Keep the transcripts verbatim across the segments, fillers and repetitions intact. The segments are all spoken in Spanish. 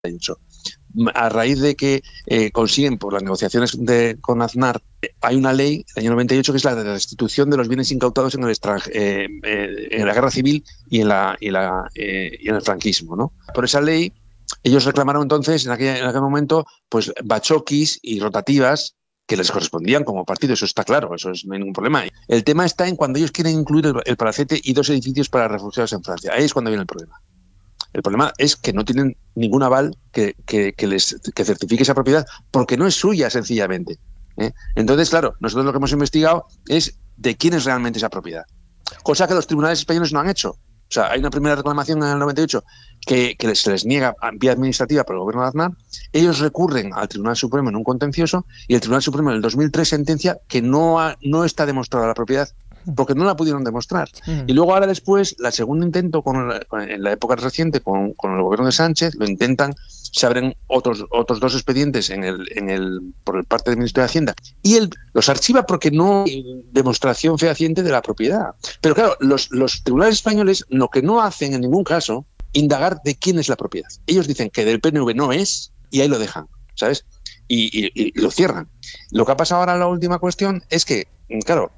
ocho. A raíz de que eh, consiguen, por las negociaciones de, con Aznar, hay una ley del año noventa y ocho que es la de la restitución de los bienes incautados en el extranje, eh, eh, en la guerra civil y en, la, y, la, eh, y en el franquismo, ¿no? Por esa ley, ellos reclamaron entonces, en aquel, en aquel momento, pues bachoquis y rotativas que les correspondían como partido, eso está claro, eso es, no hay ningún problema. El tema está en cuando ellos quieren incluir el, el palacete y dos edificios para refugiados en Francia. Ahí es cuando viene el problema. El problema es que no tienen ningún aval que, que, que les que certifique esa propiedad, porque no es suya, sencillamente. ¿eh? Entonces, claro, nosotros lo que hemos investigado es de quién es realmente esa propiedad, cosa que los tribunales españoles no han hecho. O sea, hay una primera reclamación en el noventa y ocho que, que se les niega en vía administrativa por el gobierno de Aznar. Ellos recurren al Tribunal Supremo en un contencioso y el Tribunal Supremo en el dos mil tres sentencia que no, ha, no está demostrada la propiedad porque no la pudieron demostrar. Mm. Y luego ahora después, la segundo intento con la, en la época reciente con, con el gobierno de Sánchez, lo intentan, se abren otros otros dos expedientes en el, en el, por el parte del Ministerio de Hacienda y él los archiva porque no hay demostración fehaciente de la propiedad. Pero claro, los, los tribunales españoles lo que no hacen en ningún caso, indagar de quién es la propiedad. Ellos dicen que del P N V no es y ahí lo dejan, ¿sabes? Y, y, y lo cierran. Lo que ha pasado ahora en la última cuestión es que, claro,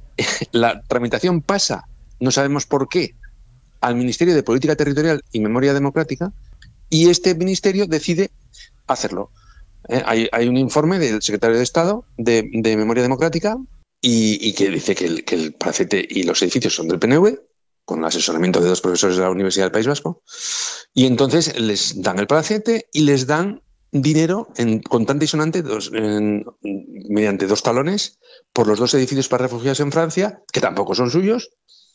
la tramitación pasa, no sabemos por qué, al Ministerio de Política Territorial y Memoria Democrática y este ministerio decide hacerlo. ¿Eh? Hay, hay un informe del secretario de Estado de, de Memoria Democrática y, y que dice que el, que el palacete y los edificios son del P N V, con el asesoramiento de dos profesores de la Universidad del País Vasco, y entonces les dan el palacete y les dan dinero en contante y sonante dos, en, mediante dos talones por los dos edificios para refugiados en Francia, que tampoco son suyos,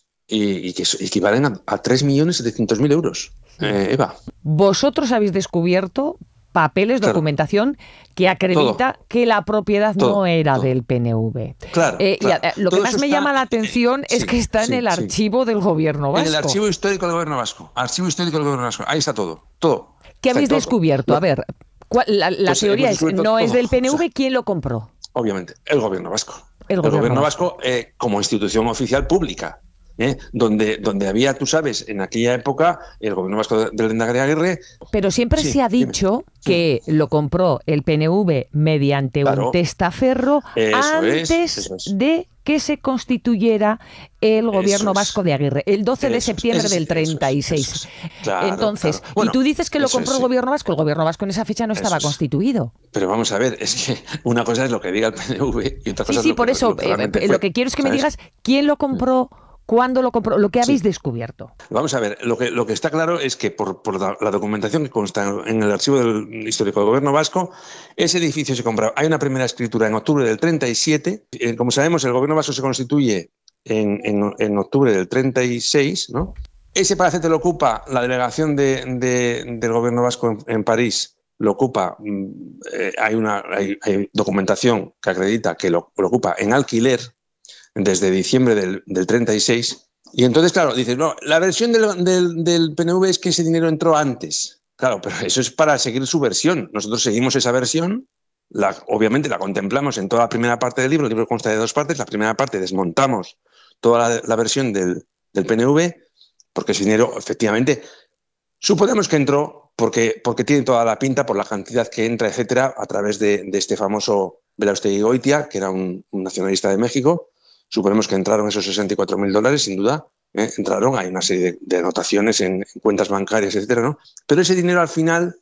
y, y que equivalen a, a tres millones setecientos mil euros. Eh, Eva. Vosotros habéis descubierto papeles, claro, documentación que acredita todo, que la propiedad todo, no era todo. del P N V. Claro, eh, claro. Y, lo todo que más me está, llama la atención eh, es sí, que está sí, en el sí. archivo del gobierno vasco. En el archivo histórico del gobierno vasco. Archivo histórico del gobierno vasco. Ahí está todo. Todo. ¿Qué habéis todo. descubierto? A ver, ¿cuál, la, la pues teoría es, no todo. es del P N V, o sea, ¿quién lo compró? Obviamente, el gobierno vasco. El, el gobierno, gobierno vasco, vasco eh, como institución oficial pública. ¿Eh? Donde, donde había, tú sabes, en aquella época, el gobierno vasco del Lehendakari Aguirre... Pero siempre sí, se ha dicho dime. que sí. lo compró el P N V mediante claro. un testaferro eso antes es, es. de que se constituyera el gobierno eso vasco es. de Aguirre, el doce de septiembre del treinta y seis. Eso es. Claro, Entonces, claro. Bueno, y tú dices que lo compró es, el gobierno vasco, el gobierno vasco en esa fecha no estaba constituido. Pero vamos a ver, es que una cosa es lo que diga el P N V y otra cosa sí, es sí, lo por que, eso, lo que realmente eh, fue, lo que quiero es que ¿sabes? me digas quién lo compró, ¿cuándo lo compró? Lo que habéis sí. descubierto. Vamos a ver, lo que, lo que está claro es que por, por la, la documentación que consta en el archivo del histórico del gobierno vasco, ese edificio se compró. Hay una primera escritura en octubre del treinta y siete. Eh, como sabemos, el gobierno vasco se constituye en, en, en octubre del treinta y seis, ¿no? Ese palacete lo ocupa la delegación de, de, del gobierno vasco en, en París. Lo ocupa, eh, hay, una, hay, hay documentación que acredita que lo, lo ocupa en alquiler desde diciembre del, del treinta y seis, y entonces, claro, dices, no, la versión del, del, del P N V es que ese dinero entró antes. Claro, pero eso es para seguir su versión. Nosotros seguimos esa versión, la, obviamente la contemplamos en toda la primera parte del libro, el libro consta de dos partes, la primera parte desmontamos toda la, la versión del, del P N V, porque ese dinero, efectivamente, suponemos que entró porque, porque tiene toda la pinta por la cantidad que entra, etcétera, a través de, de este famoso Belaustegui Goitia, que era un, un nacionalista de México. Suponemos que entraron esos sesenta y cuatro mil dólares, sin duda. ¿eh? Entraron, hay una serie de, de anotaciones en, en cuentas bancarias, etcétera, ¿no? Pero ese dinero al final,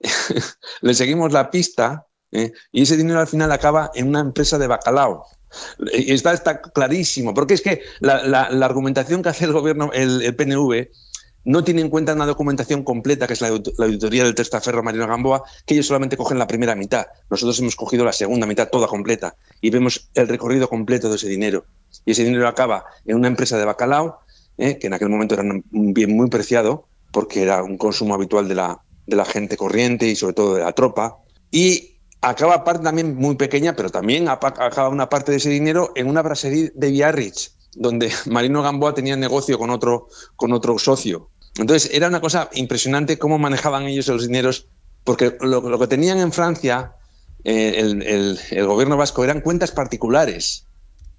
le seguimos la pista, ¿eh? y ese dinero al final acaba en una empresa de bacalao. Y está, está clarísimo, porque es que la, la, la argumentación que hace el gobierno, el, el P N V, no tiene en cuenta una documentación completa, que es la, la auditoría del testaferro Marino Gamboa, que ellos solamente cogen la primera mitad. Nosotros hemos cogido la segunda mitad, toda completa, y vemos el recorrido completo de ese dinero. Y ese dinero acaba en una empresa de bacalao, eh, que en aquel momento era un bien muy preciado, porque era un consumo habitual de la, de la gente corriente y sobre todo de la tropa. Y acaba parte también muy pequeña, pero también acaba una parte de ese dinero en una brasserie de Biarritz, donde Marino Gamboa tenía negocio con otro, con otro socio. Entonces era una cosa impresionante cómo manejaban ellos los dineros, porque lo, lo que tenían en Francia, eh, el, el, el gobierno vasco, eran cuentas particulares.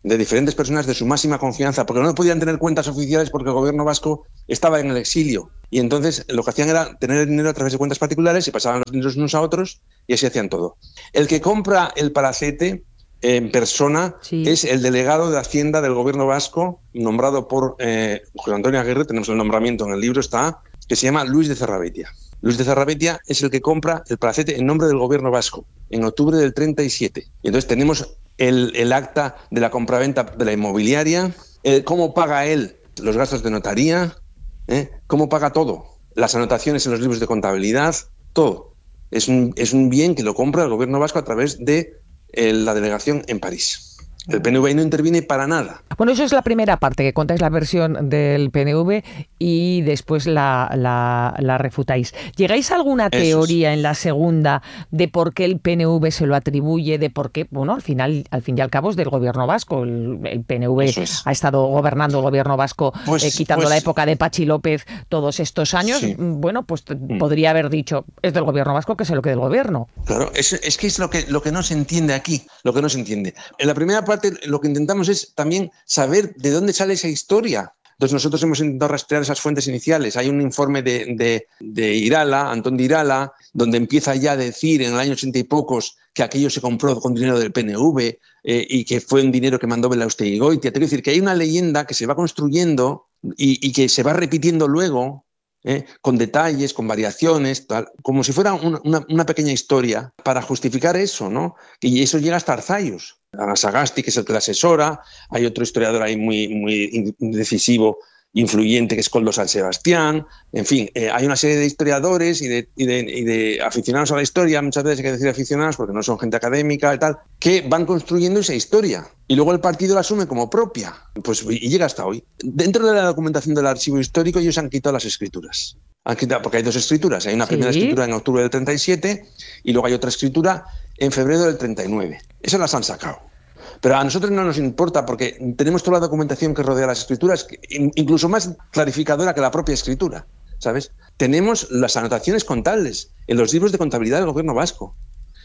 de diferentes personas de su máxima confianza, porque no podían tener cuentas oficiales porque el gobierno vasco estaba en el exilio. Y entonces lo que hacían era tener el dinero a través de cuentas particulares y pasaban los dineros unos a otros y así hacían todo. El que compra el palacete en persona sí. es el delegado de Hacienda del gobierno vasco, nombrado por eh, José Antonio Aguirre, tenemos el nombramiento en el libro, está, que se llama Luis de Zarrabetia. Luis de Zarrabetia es el que compra el palacete en nombre del gobierno vasco, en octubre del treinta y siete. Y entonces tenemos el, el acta de la compraventa de la inmobiliaria, el, cómo paga él los gastos de notaría, ¿eh? cómo paga todo, las anotaciones en los libros de contabilidad, todo. Es un, es un bien que lo compra el gobierno vasco a través de eh, la delegación en París. El P N V no interviene para nada. Bueno, eso es la primera parte, que contáis la versión del P N V y después la, la, la refutáis. ¿Llegáis a alguna teoría es. en la segunda de por qué el P N V se lo atribuye, de por qué, bueno, al final, al fin y al cabo es del gobierno vasco, el, el P N V es. ha estado gobernando el gobierno vasco, pues, eh, quitando pues, la época de Patxi López todos estos años, sí. bueno, pues mm. podría haber dicho, es del gobierno vasco, que se lo quede el gobierno. Claro, es, es que es lo que, lo que no se entiende aquí, lo que no se entiende. En la primera parte lo que intentamos es también saber de dónde sale esa historia. Entonces nosotros hemos intentado rastrear esas fuentes iniciales. Hay un informe de, de, de Irala, Antón de Irala, donde empieza ya a decir en el año ochenta y pocos que aquello se compró con dinero del P N V eh, y que fue un dinero que mandó Belaústegui-Goitia. Quiero decir que hay una leyenda que se va construyendo y, y que se va repitiendo luego, eh, con detalles, con variaciones, tal, como si fuera una, una, una pequeña historia para justificar eso, ¿no? Y eso llega hasta Arzayus. Ana Sagasti, que es el que la asesora, hay otro historiador ahí muy, muy decisivo, influyente, que es Koldo San Sebastián, en fin, eh, hay una serie de historiadores y de, y, de, y de aficionados a la historia, muchas veces hay que decir aficionados porque no son gente académica y tal, que van construyendo esa historia y luego el partido la asume como propia, pues y llega hasta hoy. Dentro de la documentación del archivo histórico ellos han quitado las escrituras, han quitado, porque hay dos escrituras, hay una primera ¿Sí? escritura en octubre del treinta y siete y luego hay otra escritura en febrero del treinta y nueve. Esas las han sacado. Pero a nosotros no nos importa porque tenemos toda la documentación que rodea las escrituras, incluso más clarificadora que la propia escritura, ¿sabes? Tenemos las anotaciones contables en los libros de contabilidad del gobierno vasco.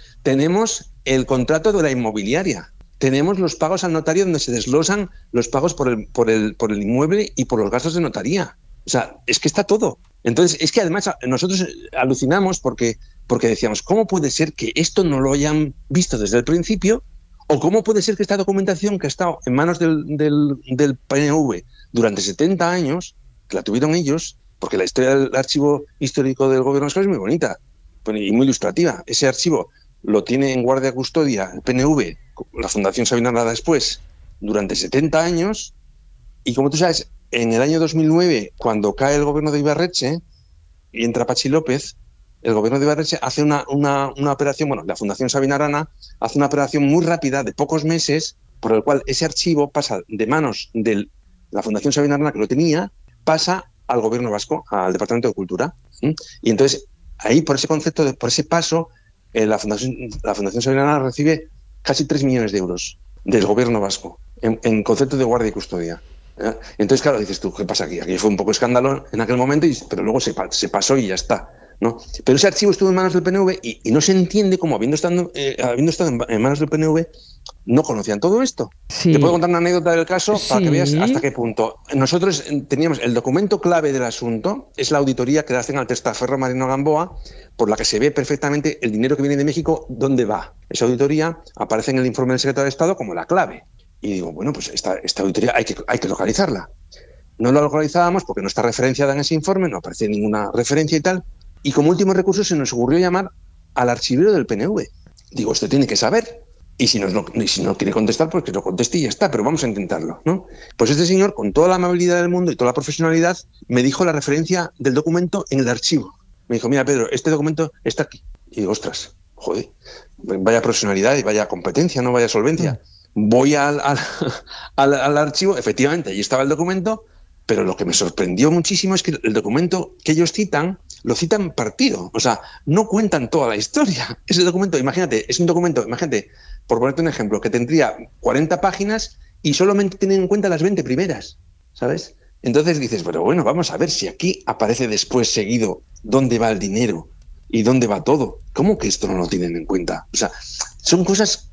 Tenemos el contrato de la inmobiliaria. Tenemos los pagos al notario donde se desglosan los pagos por el, por el, por el inmueble y por los gastos de notaría. O sea, es que está todo. Entonces, es que además nosotros alucinamos porque, porque decíamos, ¿cómo puede ser que esto no lo hayan visto desde el principio? ¿O cómo puede ser que esta documentación que ha estado en manos del, del, del P N V durante setenta años, que la tuvieron ellos, porque la historia del archivo histórico del gobierno vasco es muy bonita y muy ilustrativa. Ese archivo lo tiene en guardia custodia el P N V, la Fundación Sabina Arana después, durante setenta años, y como tú sabes, en el año dos mil nueve, cuando cae el gobierno de Ibarretxe y entra Patxi López, el gobierno de Ibarretxe hace una, una, una operación, bueno, la Fundación Sabina Arana hace una operación muy rápida de pocos meses, por el cual ese archivo pasa de manos de la Fundación Sabina Arana, que lo tenía, pasa al gobierno vasco, al Departamento de Cultura. ¿sí? Y entonces, ahí, por ese concepto, de, por ese paso, eh, la, Fundación, la Fundación Sabina Arana recibe casi tres millones de euros del gobierno vasco, en, en concepto de guardia y custodia. ¿eh? Entonces, claro, dices tú, ¿qué pasa aquí? Aquí fue un poco escándalo en aquel momento, y, pero luego se, se pasó y ya está. ¿no? Pero ese archivo estuvo en manos del P N V y, y no se entiende cómo, habiendo estado, eh, habiendo estado en, en manos del P N V, no conocían todo esto. Sí. Te puedo contar una anécdota del caso sí. para que veas hasta qué punto. Nosotros teníamos el documento clave del asunto, es la auditoría que hacen al testaferro Marino Gamboa, por la que se ve perfectamente el dinero que viene de México, dónde va. Esa auditoría aparece en el informe del secretario de Estado como la clave. Y digo, bueno, pues esta, esta auditoría hay que, hay que localizarla. No la localizábamos porque no está referenciada en ese informe, no aparece ninguna referencia y tal. Y como último recurso se nos ocurrió llamar al archivero del P N V. Digo, usted tiene que saber. Y si, nos, no, y si no quiere contestar, pues que lo conteste y ya está, pero vamos a intentarlo, ¿no? Pues este señor, con toda la amabilidad del mundo y toda la profesionalidad, me dijo la referencia del documento en el archivo. Me dijo, mira, Pedro, este documento está aquí. Y digo, ostras, joder, vaya profesionalidad y vaya competencia, no vaya solvencia. Voy al, al, al, al archivo, efectivamente, ahí estaba el documento, pero lo que me sorprendió muchísimo es que el documento que ellos citan, lo citan partido. O sea, no cuentan toda la historia. Ese documento, imagínate, es un documento, imagínate, por ponerte un ejemplo, que tendría cuarenta páginas y solamente tienen en cuenta las veinte primeras, ¿sabes? Entonces dices, pero bueno, vamos a ver si aquí aparece después seguido dónde va el dinero y dónde va todo. ¿Cómo que esto no lo tienen en cuenta? O sea, son cosas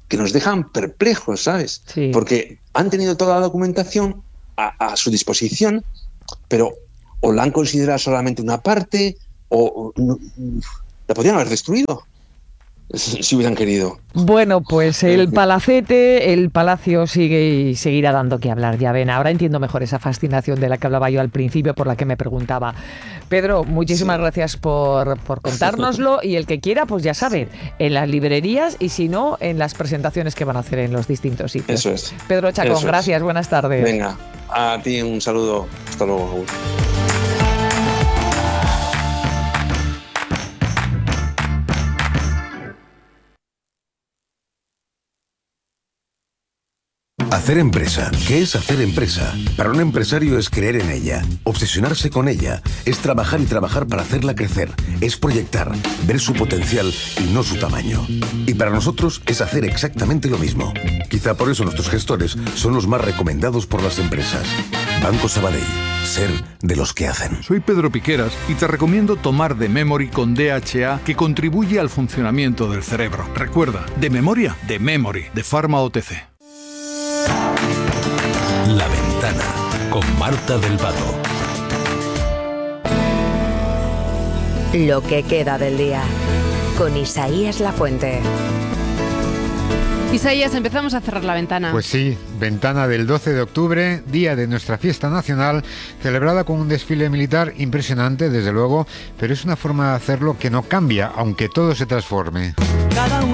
que nos dejan perplejos, ¿sabes? Sí. Porque han tenido toda la documentación a, a su disposición, pero o la han considerado solamente una parte, o, o no, la podrían haber destruido si hubieran querido. Bueno, pues el palacete, el palacio sigue y seguirá dando que hablar, ya ven. Ahora entiendo mejor esa fascinación de la que hablaba yo al principio, por la que me preguntaba. Pedro, muchísimas sí. gracias por, por contárnoslo, y el que quiera, pues ya sabe, en las librerías y si no, en las presentaciones que van a hacer en los distintos sitios. Eso es. Pedro Chacón, Eso gracias, es. buenas tardes. Venga, a ti un saludo. Hasta luego, Raúl. Hacer empresa. ¿Qué es hacer empresa? Para un empresario es creer en ella, obsesionarse con ella, es trabajar y trabajar para hacerla crecer, es proyectar, ver su potencial y no su tamaño. Y para nosotros es hacer exactamente lo mismo. Quizá por eso nuestros gestores son los más recomendados por las empresas. Banco Sabadell. Ser de los que hacen. Soy Pedro Piqueras y te recomiendo tomar The Memory con D H A, que contribuye al funcionamiento del cerebro. Recuerda, de memoria, de Memory, de Pharma O T C. La Ventana, con Marta del Vado. Lo que queda del día, con Isaías Lafuente. Isaías, empezamos a cerrar la ventana. Pues sí, ventana del doce de octubre, día de nuestra fiesta nacional, celebrada con un desfile militar impresionante, desde luego, pero es una forma de hacerlo que no cambia, aunque todo se transforme. Cada uno